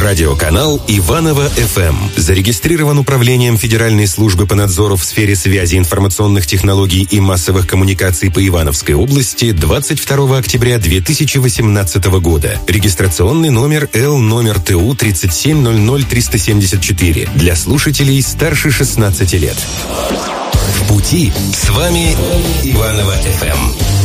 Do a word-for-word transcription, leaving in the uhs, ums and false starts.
Радиоканал Иваново-эф эм зарегистрирован Управлением Федеральной службы по надзору в сфере связи, информационных технологий и массовых коммуникаций по Ивановской области двадцать второго октября две тысячи восемнадцатого года. Регистрационный номер Л номер Т У тридцать семь ноль ноль триста семьдесят четыре для слушателей старше шестнадцати лет. В пути с вами Иваново-эф эм.